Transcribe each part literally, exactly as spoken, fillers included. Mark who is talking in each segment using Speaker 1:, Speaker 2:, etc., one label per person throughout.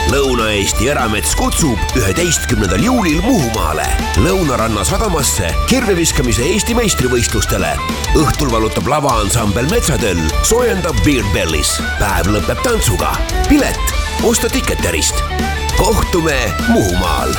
Speaker 1: Lõuna-Eesti Eramets kutsub üheteistkümnendal juulil Muhumaale Lõunaranna sadamasse kirveviskamise Eesti meistrivõistlustele. Õhtul valutab lavaansambel Metsatöll, soojendab Beard Bellis. Päev lõpeb tantsuga. Pilet osta Ticketerist. Kohtume Muhumaal.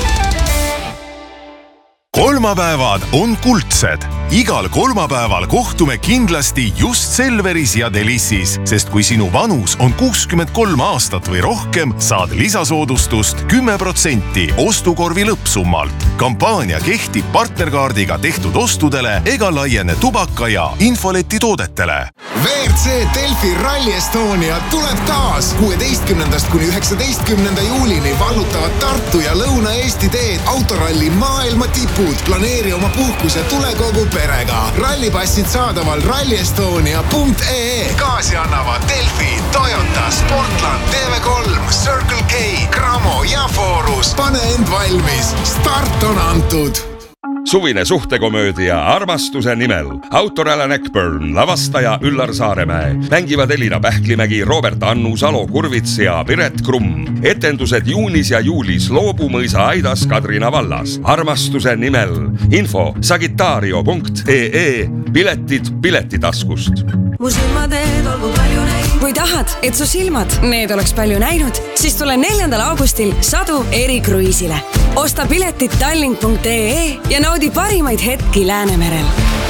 Speaker 2: Kolmapäevad on kuldsed. Igal kolmapäeval kohtume kindlasti just Selveris ja Delissis, sest kui sinu vanus on kuuskümmend kolm aastat või rohkem, saad lisasoodustust kümme protsenti ostukorvi lõppsummalt. Kampaania kehtib partnerkaardiga tehtud ostudele ega laiene tubaka ja infoleti toodetele.
Speaker 3: V R C Delfi Rally Estonia tuleb taas. kuueteistkümnendast kuni üheksateistkümnenda juulini vallutavad Tartu ja Lõuna-Eesti teed autoralli maailma tipud. Planeeri oma puhkus ja tule kogu perega. Rallipassid saadaval rally estonia punkt e e. Gaasi annavad Delfi, Toyota, Sportland, T V kolm, Circle K, Gramo ja Forus. Pane end valmis. Start on antud.
Speaker 4: Suvine suhtekomöödia Armastuse nimel. Autor Alan Eckburn, lavastaja Üllar Saaremäe. Mängivad Elina Pähklimägi, Robert Annu, Salo Kurvits ja Piret Krumm. Etendused juunis ja juulis Loobumõisa Aidas Kadrina vallas. Armastuse nimel. Info sagitario punkt e e. Piletid piletitaskust.
Speaker 5: Mu silmateed olgu palju näinud. Kui tahad, et su silmad need oleks palju näinud, siis tule neljandal augustil Sadu erikruiisile. Osta piletid tallink punkt e e ja naudi parimaid hetki Läänemerel.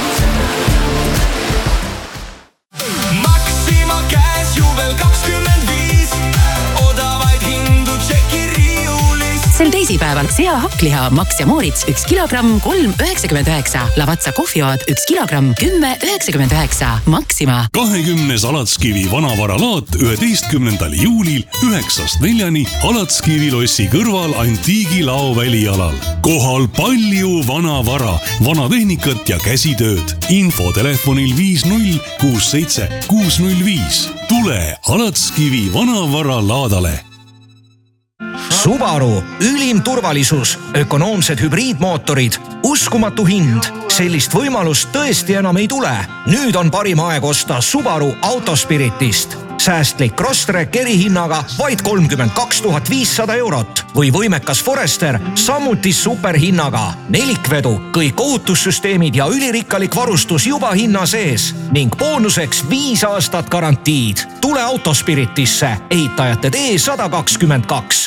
Speaker 6: Maxima käes juubel kakskümmend viis. Odavaid hindu tšeki riiulis.
Speaker 7: Sel teisipäeval sea hakkliha Max ja Moritz üks kilogramm kolm üheksakümmend üheksa. Lavatsa kohvioad üks kilogramm kümme üheksakümmend üheksa. Maxima.
Speaker 8: kahekümnes Alatskivi vanavaralaat üheteistkümnendal juulil üheksast neljani Alatskivi lossi kõrval Antiigi laovälialal. Kohal palju vanavara, vanatehnikat ja käsitööd. Info telefonil viis null kuus seitse kuus null viis. Tule Alatskivi vanavara laadale.
Speaker 9: Subaru, ülim turvalisus, ökonoomsed hübriidmootorid, uskumatu hind. Sellist võimalust tõesti enam ei tule. Nüüd on parim aeg osta Subaru Autospiritist. Säästlik Crosstrek erihinnaga vaid kolmkümmend kaks tuhat viissada eurot või võimekas Forester samuti superhinnaga. Nelikvedu, kõik ohutussüsteemid ja ülirikkalik varustus juba hinna sees ning boonuseks viis aastat garantiid. Tule Autospiritisse, ehitajate tee sada kakskümmend kaks.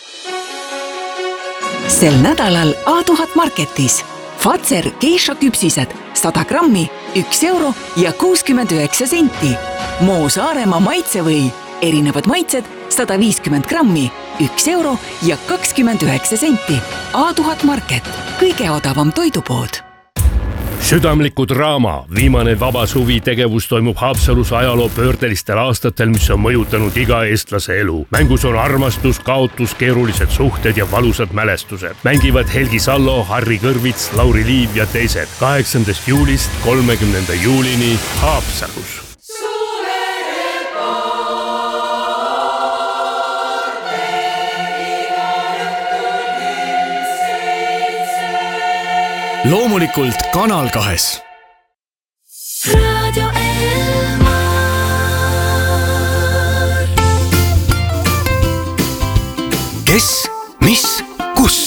Speaker 10: Sel nädalal A tuhat Marketis Fazer Geisha küpsised sada grammi, üks euro ja kuuskümmend üheksa senti. Moo Saaremaa maitsevõi, erinevad maitsed sada viiskümmend grammi, üks euro ja kakskümmend üheksa senti. A tuhat Market, kõige odavam toidupood.
Speaker 11: Südamliku draama. Viimane vaba suvi tegevus toimub Haapsalus ajaloo pöördelistel aastatel, mis on mõjutanud iga eestlase elu. Mängus on armastus, kaotus, keerulised suhted ja valusad mälestused. Mängivad Helgi Sallo, Harri Kõrvits, Lauri Liiv ja teised. kaheksandast juulist kolmekümnenda juulini Haapsalus.
Speaker 12: Loomulikult Kanal kahes.
Speaker 6: Radio Elmar.
Speaker 12: Kes, mis, kus?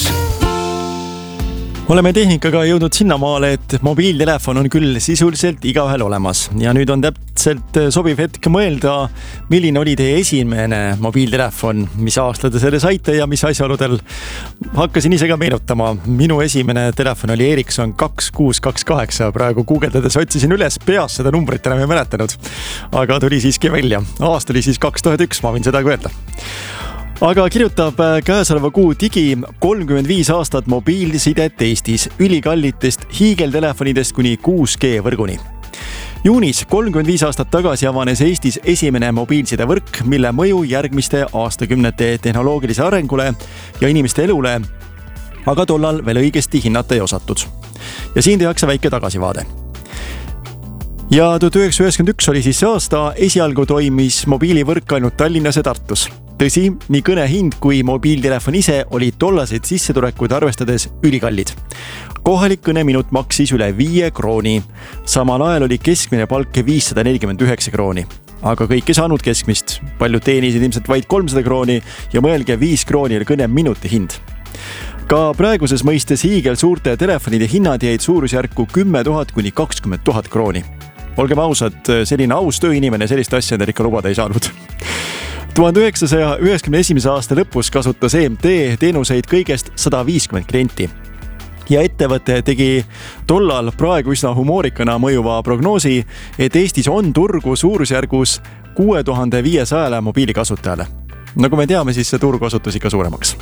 Speaker 13: Oleme tehnikaga jõudnud sinnamaale, et mobiiltelefon on küll sisuliselt igaühel olemas. Ja nüüd on täpselt sobiv hetk mõelda, milline oli teie esimene mobiiltelefon, mis aasta te selle saite ja mis asjaoludel. Hakkasin ise ka meenutama. Minu esimene telefon oli Ericsson kaks kuus kaks kaheksa. Praegu guugeldades otsisin üles, peas seda numbrit enam ei mäletanud. Aga tuli siiski välja. Aasta oli siis kaks tuhat üks, ma võin seda ka öelda. Aga kirjutab käesoleva kuu digi kolmkümmend viis aastat mobiilsidet Eestis, ülikallitest hiigeltelefonidest kuni kuus G võrguni. Juunis kolmkümmend viis aastat tagasi avanes Eestis esimene mobiilsidevõrk, mille mõju järgmiste aastakümnete tehnoloogilise arengule ja inimeste elule, aga tollal veel õigesti hinnata ei osatud. Ja siin tehakse väike tagasivaade. Ja tuhat üheksasada üheksakümmend üks oli siis see aasta, esialgu toimis mobiilivõrk ainult Tallinnas ja Tartus. Tõsi, nii kõne hind kui mobiiltelefon ise oli tollaseid sissetulekuid arvestades ülikallid. Kohalik kõneminut maksis üle viie krooni. Samal ajal oli keskmine palk viissada nelikümmend üheksa krooni. aga kõik ei saanud keskmist. Paljud teenisid ilmselt vaid kolmsada krooni ja mõelge viis krooni oli kõne minuti hind. Ka praeguses mõistes hiigel suurte telefonide hinnad jäid suurusjärku kümme tuhat kuni kakskümmend tuhat krooni. Olgem ausad, selline aus tööinimene sellist asja endale ikka lubada ei saanud. tuhande üheksasaja üheksakümne esimese aasta lõpus kasutas E M T teenuseid kõigest sada viiskümmend klienti. Ja ettevõte tegi tollal praegu üsna humoorikana mõjuva prognoosi, et Eestis on turgu suurusjärgus kuue tuhande viiesaja mobiilikasutajale. Nagu me teame, siis see turg osutus ikka suuremaks.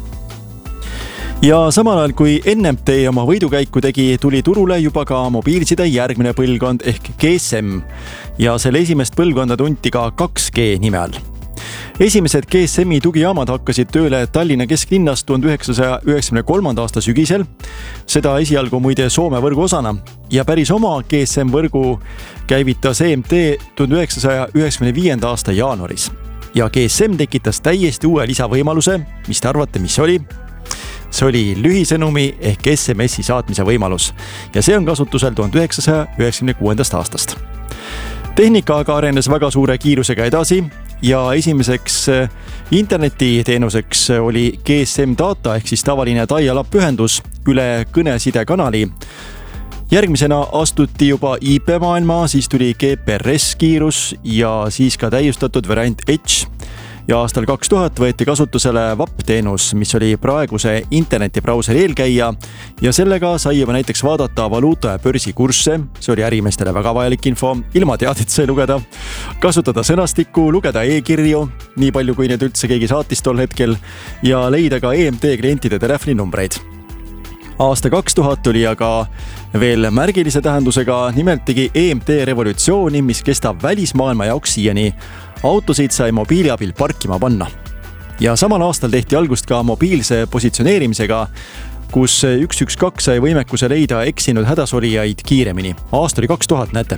Speaker 13: Ja samal ajal, kui N M T oma võidukäiku tegi, tuli turule juba ka mobiilside järgmine põlvkond ehk G S M ja selle esimest põlvkonda tunti ka kaks G nime all. Esimesed G S M-i tugijaamad hakkasid tööle Tallinna kesklinnas tuhande üheksasaja üheksakümne kolmanda aasta sügisel, seda esialgu muide Soome võrgu osana ja päris oma G S M võrgu käivitas E M T tuhande üheksasaja üheksakümne viienda aasta jaanuaris. Ja G S M tekitas täiesti uue lisavõimaluse, mis te arvate, mis oli? See oli lühisõnumi ehk S M S-i saatmise võimalus ja see on kasutusel tuhande üheksasaja üheksakümne kuuendast aastast. Tehnika aga arenes väga suure kiirusega edasi ja esimeseks internetiteenuseks oli G S M data ehk siis tavaline dial-up ühendus üle kõnesidekanali. Järgmisena astuti juba I P maailma, siis tuli G P R S kiirus ja siis ka täiustatud variant Edge. Ja aastal kaks tuhat võeti kasutusele V A P-teenus, mis oli praeguse internetibrauseri eelkäija ja sellega sai juba näiteks vaadata valuuta ja börsi kursse, see oli ärimeestele väga vajalik info, ilma teadit sai lugeda, kasutada sõnastikku, lugeda e-kirju, nii palju kui need üldse keegi saatis tol hetkel ja leida ka E M T klientide telefoninumbreid. Aasta kaks tuhat oli aga veel märgilise tähendusega, nimelt tegi E M T revolutsiooni, mis kestab välismaailma jaoks siiani. Autosid sai mobiili abil parkima panna. Ja samal aastal tehti algust ka mobiilse positsioneerimisega, kus üks üks kaks sai võimekuse leida eksinud hädasolijaid kiiremini. Aasta oli kaks tuhat, näete.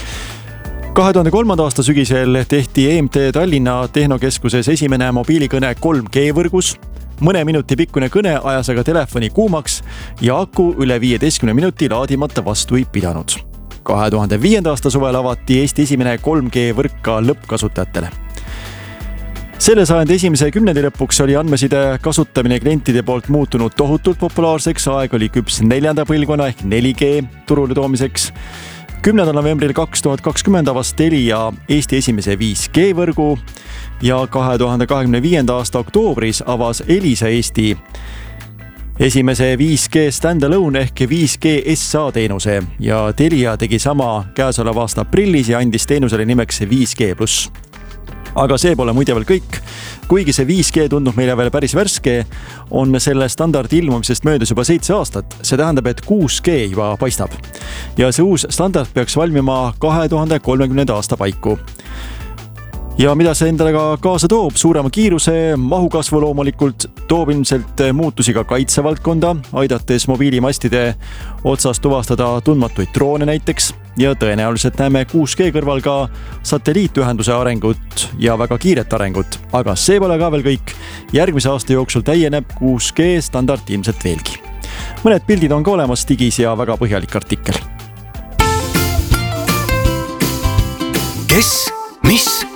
Speaker 13: kahe tuhande kolmanda aasta sügisel tehti E M T Tallinna Tehnokeskuses esimene mobiilikõne kolm G võrgus. Mõne minuti pikkune kõne ajas aga telefoni kuumaks ja aku üle viieteistkümne minuti laadimata vastu ei pidanud. kahe tuhande viienda aasta suvel avati Eesti esimene kolm G võrk ka lõppkasutajatele. Selle sajandi esimese kümnendi lõpuks oli andmeside kasutamine klientide poolt muutunud tohutult populaarseks, aeg oli küps neljanda põlvkonna ehk neli G turule toomiseks. kümnendal novembril kaks tuhat kakskümmend avas Telia Eesti esimese viis G võrgu ja kahe tuhande kahekümne viienda aasta oktoobris avas Elisa Eesti esimese viis G standalone ehk viis G S A teenuse ja Telia tegi sama käesoleva aasta aprillis ja andis teenusele nimeks viis G pluss. Aga see pole muide veel kõik. Kuigi see viis G tundub meile veel päris värske, on selle standardi ilmumisest möödas juba seitse aastat. See tähendab, et kuus G juba paistab. Ja see uus standard peaks valmima kahe tuhande kolmekümnenda aasta paiku. Ja mida see endale ka kaasa toob? Suurema kiiruse, mahukasvu loomulikult, toob ilmselt muutusi ka kaitsevaldkonda, aidates mobiilimastide otsas tuvastada tundmatuid droone näiteks. Ja tõenäoliselt näeme kuus G kõrval ka satelliitühenduse arengut ja väga kiiret arengut. Aga see pole ka veel kõik. Järgmise aasta jooksul täieneb kuus G standard ilmselt veelgi. Mõned pildid on ka olemas digis ja väga põhjalik artikkel.
Speaker 12: Kes, mis